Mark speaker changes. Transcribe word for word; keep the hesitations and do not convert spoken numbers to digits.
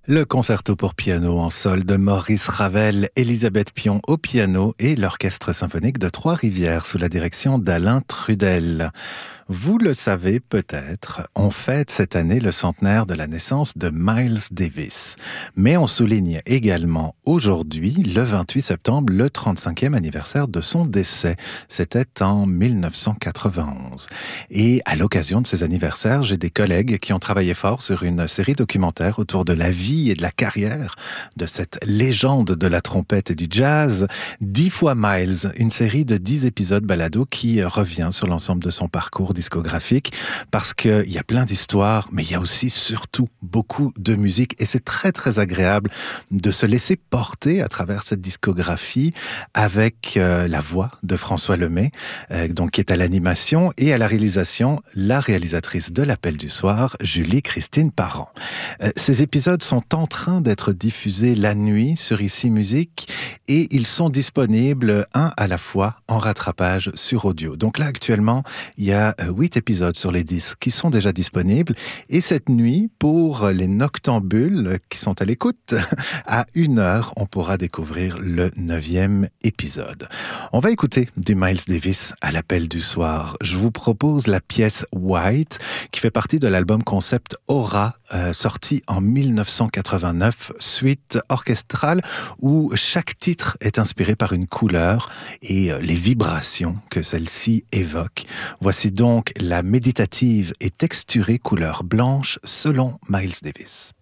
Speaker 1: Le concerto pour piano en sol de Maurice Ravel, Elisabeth Pion au piano et l'orchestre symphonique de Trois-Rivières sous la direction d'Alain Trudel. Vous le savez peut-être, on fête cette année le centenaire de la naissance de Miles Davis. Mais on souligne également aujourd'hui, le vingt-huit septembre, le trente-cinquième anniversaire de son décès. C'était en mille neuf cent quatre-vingt-onze. Et à l'occasion de ces anniversaires, j'ai des collègues qui ont travaillé fort sur une série documentaire autour de la vie et de la carrière de cette légende de la trompette et du jazz. Dix fois Miles, une série de dix épisodes balado qui revient sur l'ensemble de son parcours discographique, parce qu'il y a plein d'histoires, mais il y a aussi surtout beaucoup de musique, et c'est très très agréable de se laisser porter à travers cette discographie avec euh, la voix de François Lemay, euh, donc qui est à l'animation, et à la réalisation, la réalisatrice de l'Appel du soir, Julie-Christine Parent. Euh, ces épisodes sont en train d'être diffusés la nuit sur Ici Musique, et ils sont disponibles un à la fois en rattrapage sur audio. Donc là actuellement, il y a huit épisodes sur les dix qui sont déjà disponibles. Et cette nuit, pour les noctambules qui sont à l'écoute, à une heure, on pourra découvrir le neuvième épisode. On va écouter du Miles Davis à l'Appel du soir. Je vous propose la pièce White, qui fait partie de l'album concept Aura, euh, sorti en mille neuf cent quatre-vingt-neuf, suite orchestrale, où chaque titre est inspiré par une couleur et euh, les vibrations que celle-ci évoque. Voici donc la méditative et texturée couleur blanche selon Miles Davis.